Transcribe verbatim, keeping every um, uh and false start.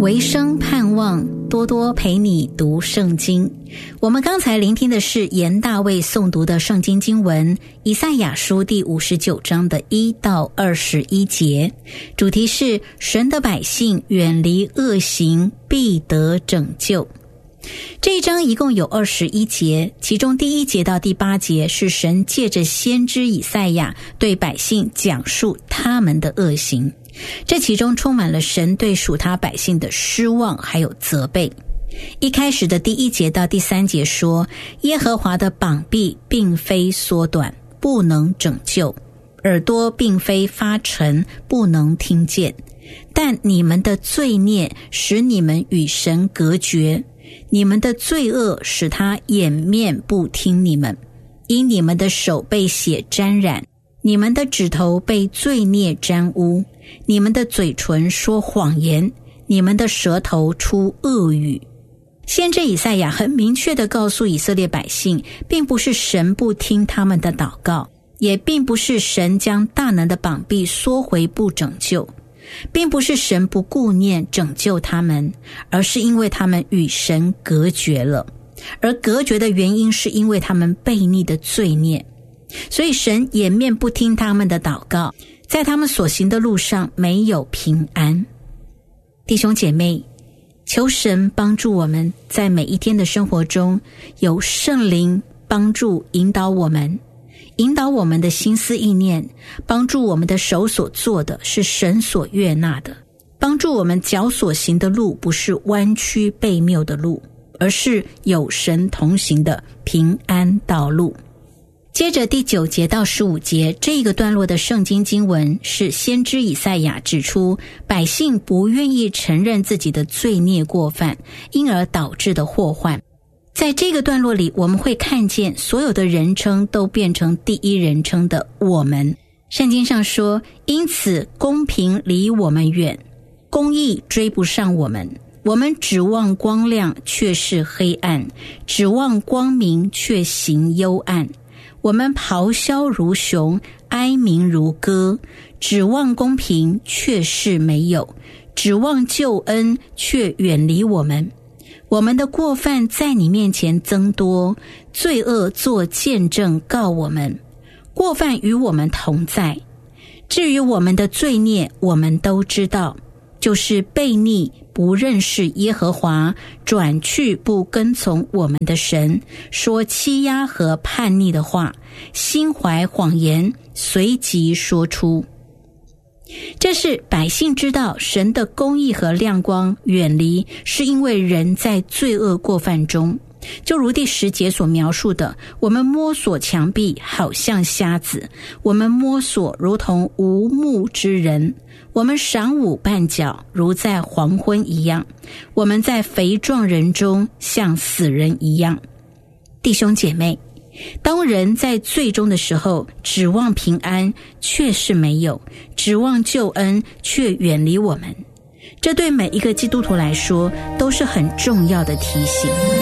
唯生盼望，多多陪你读圣经。我们刚才聆听的是严大卫诵读的圣经经文，以赛亚书第五十九章的一到二十一节，主题是神的百姓远离恶行，必得拯救。这一章一共有二十一节，其中第一节到第八节是神借着先知以赛亚对百姓讲述他们的恶行，这其中充满了神对属他百姓的失望还有责备。一开始的第一节到第三节说，耶和华的膀臂并非缩短，不能拯救，耳朵并非发沉，不能听见，但你们的罪孽使你们与神隔绝，你们的罪恶使他掩面不听你们，因你们的手被血沾染，你们的指头被罪孽沾污，你们的嘴唇说谎言，你们的舌头出恶语。先知以赛亚很明确地告诉以色列百姓，并不是神不听他们的祷告，也并不是神将大能的膀臂缩回不拯救，并不是神不顾念拯救他们，而是因为他们与神隔绝了，而隔绝的原因是因为他们悖逆的罪孽，所以神掩面不听他们的祷告，在他们所行的路上没有平安。弟兄姐妹，求神帮助我们在每一天的生活中有圣灵帮助引导我们，引导我们的心思意念，帮助我们的手所做的是神所悦纳的，帮助我们脚所行的路不是弯曲悖谬的路，而是有神同行的平安道路。接着第九节到十五节，这个段落的圣经经文是先知以赛亚指出百姓不愿意承认自己的罪孽过犯，因而导致的祸患。在这个段落里，我们会看见所有的人称都变成第一人称的我们。圣经上说，因此公平离我们远，公义追不上我们，我们指望光亮却是黑暗，指望光明却行幽暗。我们咆哮如熊，哀鸣如歌，指望公平却是没有，指望救恩却远离我们。我们的过犯在你面前增多，罪恶作见证告我们，过犯与我们同在。至于我们的罪孽，我们都知道，就是悖逆，不认识耶和华，转去不跟从我们的神，说欺压和叛逆的话，心怀谎言，随即说出。这是百姓知道神的公义和亮光远离，是因为人在罪恶过犯中，就如第十节所描述的，我们摸索墙壁好像瞎子，我们摸索如同无目之人，我们晌午绊脚如在黄昏一样，我们在肥壮人中像死人一样。弟兄姐妹，当人在罪中的时候，指望平安却是没有，指望救恩却远离我们。这对每一个基督徒来说都是很重要的提醒。